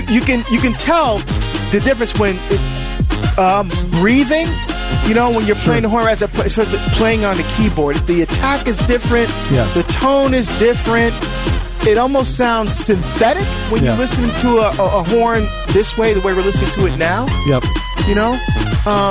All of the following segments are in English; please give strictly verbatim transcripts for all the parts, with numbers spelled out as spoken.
you can you can tell the difference when it, um, breathing. You know, when you're playing sure. the horn as opposed to playing on the keyboard, the attack is different. Yeah. The tone is different. It almost sounds synthetic when yeah. you're listening to a, a, a horn this way, the way we're listening to it now. Yep. You know? Um,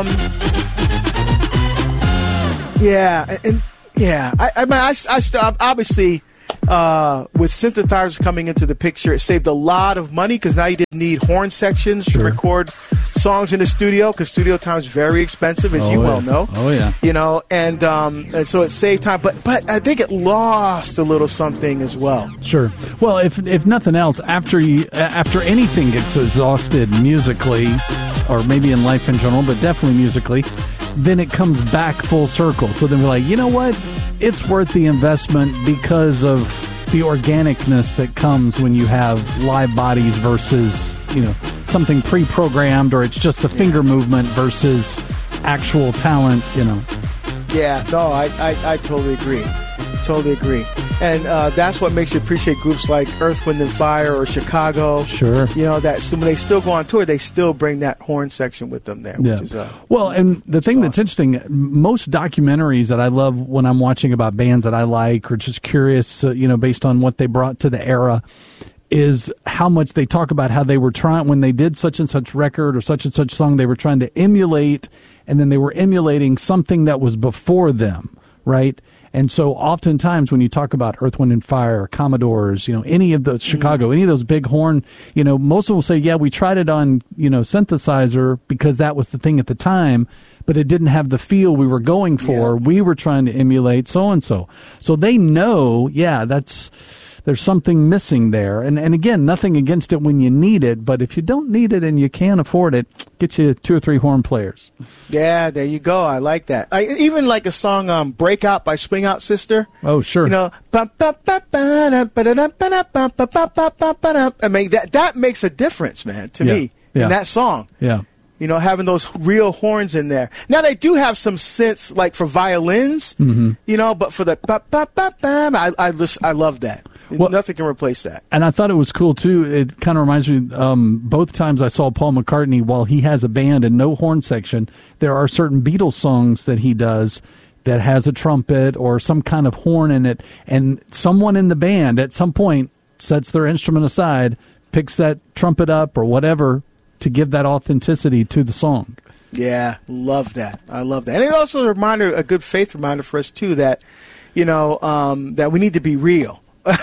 yeah. And, and yeah. I, I mean, I, I still, obviously, uh, with synthesizers coming into the picture, it saved a lot of money because now you didn't need horn sections sure. to record songs in the studio because studio time is very expensive, as oh, you yeah. well know. Oh, yeah. You know, and, um, and so it saved time. But but I think it lost a little something as well. Sure. Well, if if nothing else, after you, after anything gets exhausted musically, or maybe in life in general, but definitely musically, then it comes back full circle. So then we're like, you know what? It's worth the investment because of the organicness that comes when you have live bodies versus, you know, something pre-programmed, or it's just a finger yeah. movement versus actual talent, you know. Yeah, no, I, I, I totally agree. Totally agree. And uh, that's what makes you appreciate groups like Earth, Wind and Fire or Chicago. Sure. You know, that so when they still go on tour, they still bring that horn section with them there. Yeah. Which is, uh, well, and the thing that's awesome. interesting, most documentaries that I love when I'm watching about bands that I like or just curious, uh, you know, based on what they brought to the era, is how much they talk about how they were trying, when they did such and such record or such and such song, they were trying to emulate, and then they were emulating something that was before them, right? And so oftentimes when you talk about Earth, Wind and Fire, Commodores, you know, any of those, Chicago, any of those big horn, you know, most of them will say, yeah, we tried it on, you know, synthesizer because that was the thing at the time, but it didn't have the feel we were going for. Yeah. We were trying to emulate so-and-so. So they know, yeah, that's... there's something missing there. And and again, nothing against it when you need it, but if you don't need it and you can't afford it, get you two or three horn players. Yeah, there you go. I like that. I, even like a song, um, Breakout by Swing Out Sister. Oh, sure. You know, I mean, that, that makes a difference, man, to yeah. me, yeah. in that song. Yeah. You know, having those real horns in there. Now, they do have some synth, like for violins, mm-hmm. you know, but for the I, I, just, I love that. Well, nothing can replace that. And I thought it was cool, too. It kind of reminds me, um, both times I saw Paul McCartney, while he has a band and no horn section, there are certain Beatles songs that he does that has a trumpet or some kind of horn in it, and someone in the band at some point sets their instrument aside, picks that trumpet up or whatever to give that authenticity to the song. Yeah, love that. I love that. And it's also a reminder, a good faith reminder for us, too, that, you know, um, that we need to be real.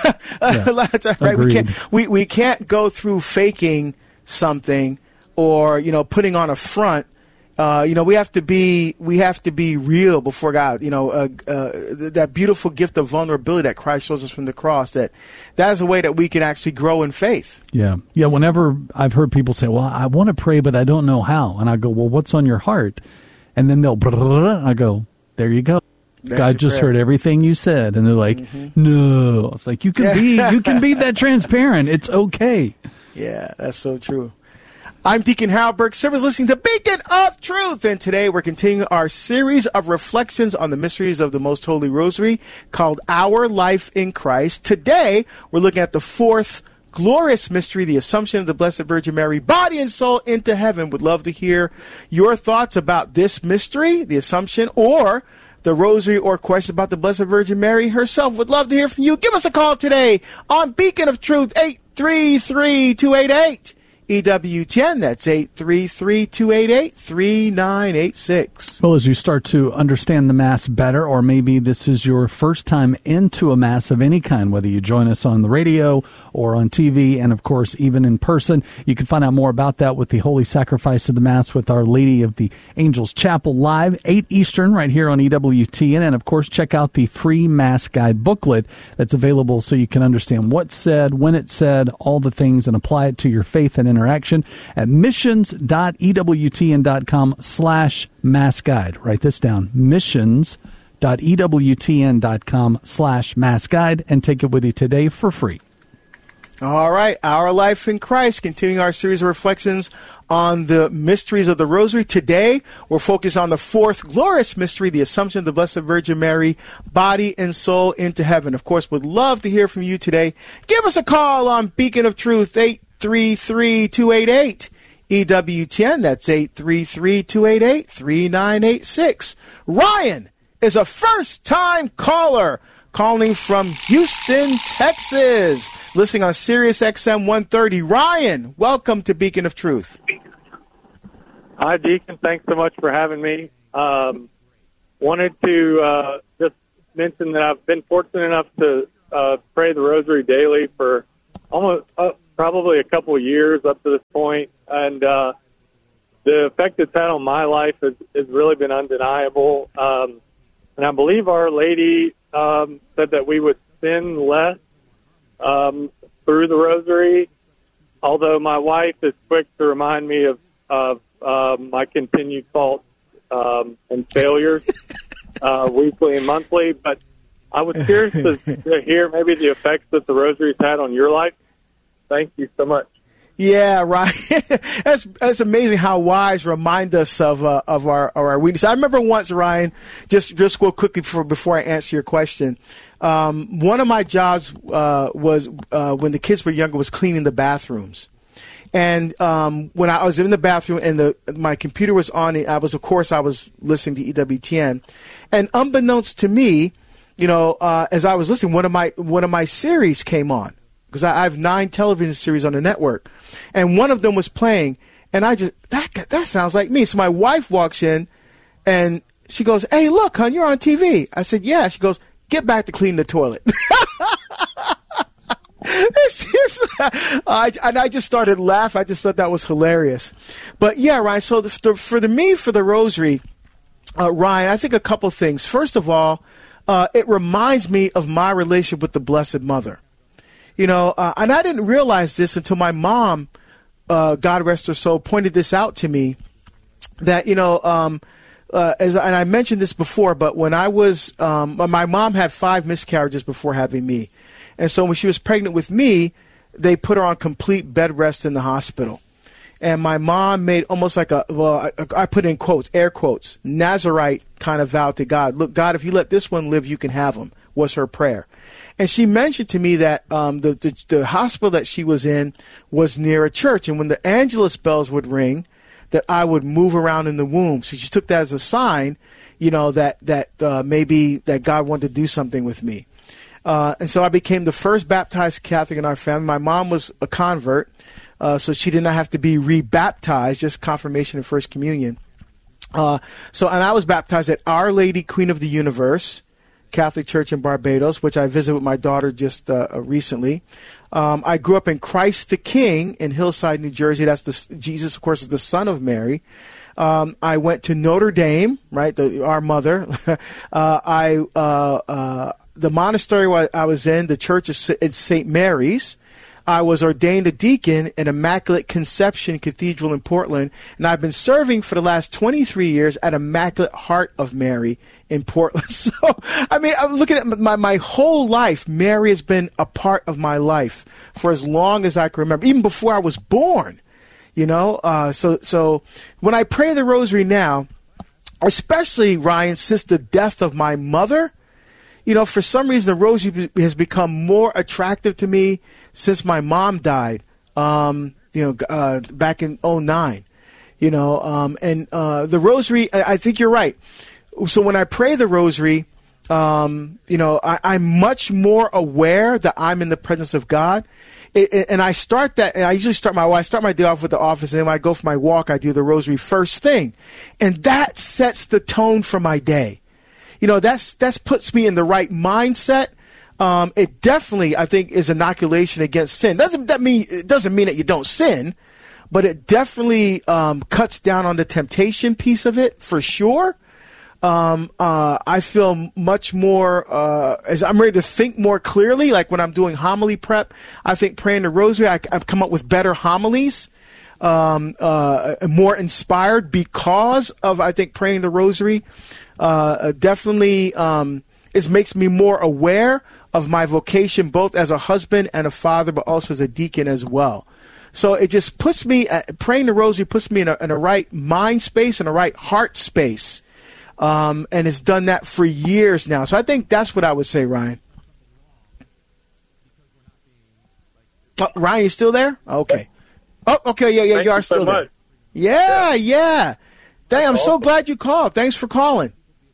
Yeah. right. We can't we, we can't go through faking something or, you know, putting on a front. Uh, you know, we have to be we have to be real before God. You know, uh, uh, that beautiful gift of vulnerability that Christ shows us from the cross. That that is a way that we can actually grow in faith. Yeah, yeah. Whenever I've heard people say, "Well, I want to pray, but I don't know how," and I go, "Well, what's on your heart?" And then they'll, I go, "There you go. That's God just prayer. heard everything you said," and they're like, mm-hmm. "No." It's like you can be, you can be that transparent. It's okay. Yeah, that's so true. I'm Deacon Harold Burke. Servers listening to Beacon of Truth, and today we're continuing our series of reflections on the mysteries of the Most Holy Rosary called Our Life in Christ. Today we're looking at the fourth glorious mystery, the Assumption of the Blessed Virgin Mary, body and soul into heaven. Would love to hear your thoughts about this mystery, the Assumption, or the Rosary, or questions about the Blessed Virgin Mary herself. Would love to hear from you. Give us a call today on Beacon of Truth, eight three three, two eight eight, E W ten. That's eight three three, two eight eight, three nine eight six. Well, as you start to understand the Mass better, or maybe this is your first time into a Mass of any kind, whether you join us on the radio or on T V, and of course, even in person, you can find out more about that with the Holy Sacrifice of the Mass with Our Lady of the Angels Chapel live, eight Eastern, right here on E W T N. And of course, check out the free Mass Guide booklet that's available so you can understand what's said, when it's said, all the things, and apply it to your faith and interaction at missions.ewtn.com slash mass guide. Write this down, missions.ewtn.com slash mass guide, and take it with you today for free. All right, Our Life in Christ, continuing our series of reflections on the mysteries of the Rosary. Today, we're focused on the fourth glorious mystery, the Assumption of the Blessed Virgin Mary, body and soul into heaven. Of course, would love to hear from you today. Give us a call on Beacon of Truth, eight three three, two eight eight, E W T N. That's eight three three, two eight eight, three nine eight six. Ryan is a first-time caller calling from Houston, Texas, listening on Sirius X M one thirty. Ryan, welcome to Beacon of Truth. Hi, Deacon. Thanks so much for having me. Um, wanted to uh, just mention that I've been fortunate enough to uh, pray the Rosary daily for almost uh, probably a couple of years up to this point, and uh, the effect it's had on my life has, has really been undeniable. Um, and I believe Our Lady um, said that we would sin less um, through the Rosary, although my wife is quick to remind me of, of uh, my continued faults um, and failures uh, weekly and monthly. But I was curious to, to hear maybe the effects that the Rosary's had on your life. Thank you so much. Yeah, right. that's that's amazing how wise remind us of uh, of our of our weakness. I remember once, Ryan, just just real quickly before before I answer your question. Um, one of my jobs uh, was uh, when the kids were younger was cleaning the bathrooms, and um, when I was in the bathroom and the my computer was on, I was of course I was listening to E W T N, and unbeknownst to me, you know, uh, as I was listening, one of my one of my series came on. Because I have nine television series on the network, and one of them was playing, and I just that that sounds like me. So my wife walks in, and she goes, "Hey, look, hon, you're on T V." I said, "Yeah." She goes, "Get back to clean the toilet." It's just, I, and I just started laughing. I just thought that was hilarious. But yeah, Ryan. So the, the, for the me for the Rosary, uh, Ryan, I think a couple things. First of all, uh, it reminds me of my relationship with the Blessed Mother. You know, uh, and I didn't realize this until my mom, uh, God rest her soul, pointed this out to me that, you know, um, uh, as and I mentioned this before, but when I was, um, my mom had five miscarriages before having me. And so when she was pregnant with me, they put her on complete bed rest in the hospital. And my mom made almost like a, well, I, I put in quotes, air quotes, Nazarite kind of vow to God. Look, God, if you let this one live, you can have him, was her prayer. And she mentioned to me that um, the, the the hospital that she was in was near a church. And when the Angelus bells would ring, that I would move around in the womb. So she took that as a sign, you know, that, that uh, maybe that God wanted to do something with me. Uh, and so I became the first baptized Catholic in our family. My mom was a convert, uh, so she did not have to be rebaptized, just confirmation and First Communion. Uh, so, and I was baptized at Our Lady, Queen of the Universe Catholic Church in Barbados, which I visited with my daughter just uh, recently. Um, I grew up in Christ the King in Hillside, New Jersey. That's the Jesus, of course, is the son of Mary. Um, I went to Notre Dame, right, the, our mother. uh, I uh, uh, the monastery where I was in, the church is it's Saint Mary's. I was ordained a deacon in Immaculate Conception Cathedral in Portland, and I've been serving for the last twenty-three years at Immaculate Heart of Mary in Portland. So, I mean, I'm looking at my, my whole life. Mary has been a part of my life for as long as I can remember, even before I was born. You know, uh, so so when I pray the Rosary now, especially, Ryan, since the death of my mother, you know, for some reason the Rosary has become more attractive to me since my mom died, um, you know, uh, back in oh nine, you know, um, and uh, the Rosary, I, I think you're right. So when I pray the Rosary, um, you know, I, I'm much more aware that I'm in the presence of God. It, it, and I start that, and I usually start my, well, I start my day off with the office, and then when I go for my walk, I do the Rosary first thing. And that sets the tone for my day. You know, that's, that's puts me in the right mindset. Um, it definitely, I think, is inoculation against sin. Doesn't that mean, it doesn't mean that you don't sin, but it definitely, um, cuts down on the temptation piece of it for sure. Um, uh, I feel much more, uh, as I'm ready to think more clearly, like when I'm doing homily prep, I think praying the Rosary, I, I've come up with better homilies, um, uh, more inspired because of, I think, praying the Rosary, uh, definitely, um, it makes me more aware of my vocation, both as a husband and a father, but also as a deacon as well. So it just puts me, uh, praying the Rosary puts me in a, in a right mind space and a right heart space. Um, and it's done that for years now. So I think that's what I would say, Ryan. Oh, Ryan, you still there? Okay. Oh, okay, yeah, yeah, Thank you are you so still there. much. Yeah, yeah. Dang, I'm so awesome. glad you called. Thanks for calling.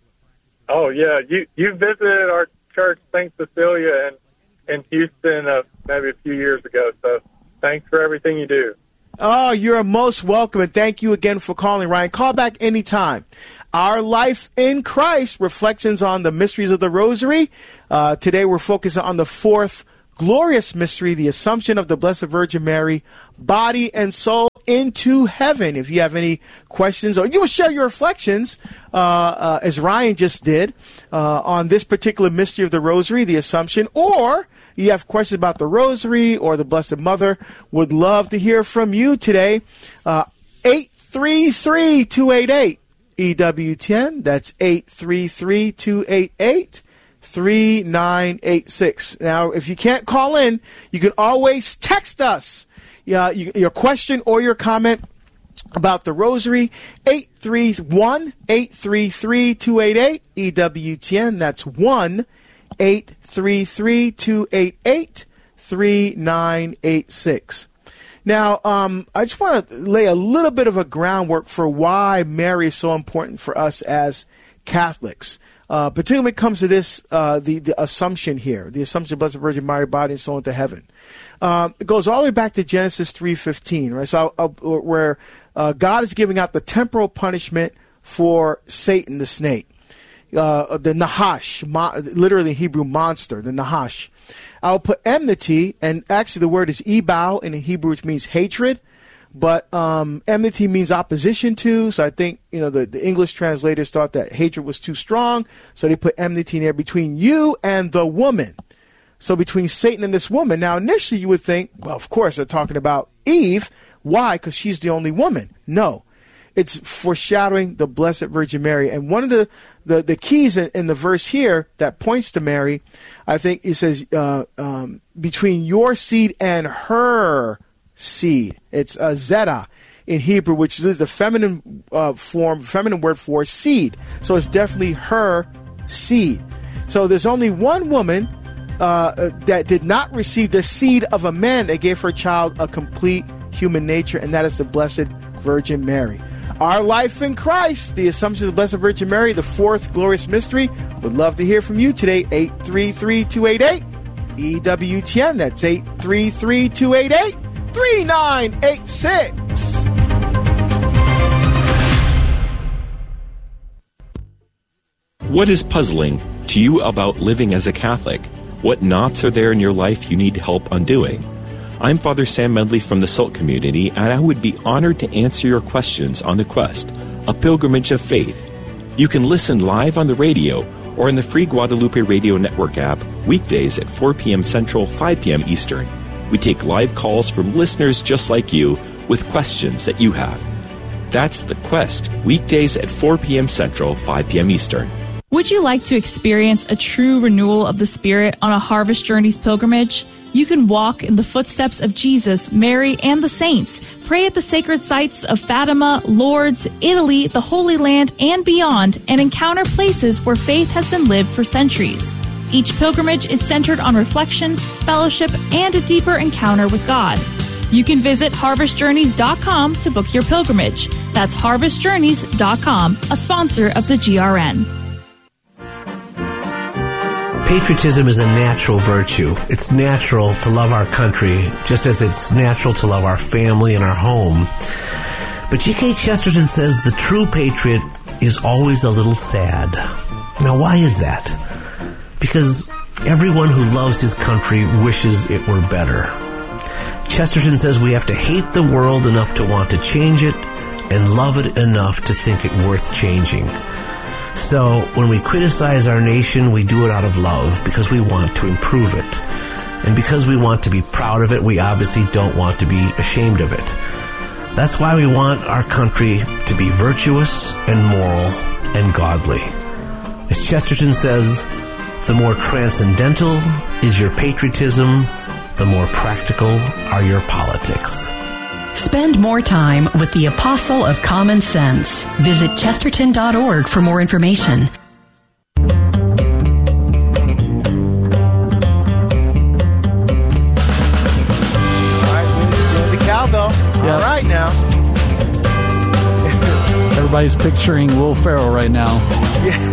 Oh, yeah. You you visited our church, Saint Cecilia, in, in Houston uh, maybe a few years ago. So thanks for everything you do. Oh, you're most welcome, and thank you again for calling, Ryan. Call back anytime. Our Life in Christ, Reflections on the Mysteries of the Rosary. Uh, today we're focusing on the fourth glorious mystery, the Assumption of the Blessed Virgin Mary, body and soul into heaven. If you have any questions or you will share your reflections, uh, uh, as Ryan just did, uh, on this particular mystery of the Rosary, the Assumption, or you have questions about the Rosary or the Blessed Mother, would love to hear from you today. Uh, eight three three, two eight eight, E W T N. That's eight three three, two eight eight, three nine eight six. Now, if you can't call in, you can always text us uh, you, your question or your comment about the Rosary, eight three one, eight three three, two eight eight, E W T N. That's one eight three three, two eight eight, three nine eight six. Now, um, I just want to lay a little bit of a groundwork for why Mary is so important for us as Catholics. Uh, particularly when it comes to this, uh, the, the assumption here, the assumption of Blessed Virgin Mary, body and soul into heaven. Um, it goes all the way back to Genesis three fifteen, right? So, uh, where uh, God is giving out the temporal punishment for Satan, the snake. Uh, the Nahash, mo- literally Hebrew monster, the Nahash. I'll put enmity, and actually the word is ebal in Hebrew, which means hatred, but um, enmity means opposition to, so I think, you know, the, the English translators thought that hatred was too strong, so they put enmity in there between you and the woman. So between Satan and this woman. Now, initially you would think, well, of course, they're talking about Eve. Why? Because she's the only woman. No. It's foreshadowing the Blessed Virgin Mary. And one of the, the, the keys in, in the verse here that points to Mary, I think it says, uh, um, between your seed and her seed. It's uh, zeta in Hebrew, which is the feminine uh, form, feminine word for seed. So it's definitely her seed. So there's only one woman uh, that did not receive the seed of a man that gave her child a complete human nature, and that is the Blessed Virgin Mary. Our Life in Christ, the Assumption of the Blessed Virgin Mary, the fourth glorious mystery. Would love to hear from you today. eight three three, two eight eight, E W T N. That's eight three three, two eight eight, three nine eight six. What is puzzling to you about living as a Catholic? What knots are there in your life you need help undoing? I'm Father Sam Medley from the Salt Community, and I would be honored to answer your questions on The Quest, a pilgrimage of faith. You can listen live on the radio or in the free Guadalupe Radio Network app weekdays at four p.m. Central, five p.m. Eastern. We take live calls from listeners just like you with questions that you have. That's The Quest, weekdays at four p.m. Central, five p.m. Eastern. Would you like to experience a true renewal of the Spirit on a Harvest Journeys pilgrimage? You can walk in the footsteps of Jesus, Mary, and the saints. Pray at the sacred sites of Fatima, Lourdes, Italy, the Holy Land, and beyond, and encounter places where faith has been lived for centuries. Each pilgrimage is centered on reflection, fellowship, and a deeper encounter with God. You can visit harvest journeys dot com to book your pilgrimage. That's harvest journeys dot com, a sponsor of the G R N. Patriotism is a natural virtue. It's natural to love our country, just as it's natural to love our family and our home. But G K Chesterton says the true patriot is always a little sad. Now, why is that? Because everyone who loves his country wishes it were better. Chesterton says we have to hate the world enough to want to change it and love it enough to think it worth changing. So when we criticize our nation, we do it out of love because we want to improve it. And because we want to be proud of it, we obviously don't want to be ashamed of it. That's why we want our country to be virtuous and moral and godly. As Chesterton says, the more transcendental is your patriotism, the more practical are your politics. Spend more time with the Apostle of Common Sense. Visit chesterton dot org for more information. All right, the cowbell. now. Everybody's picturing Will Ferrell right now. Yeah.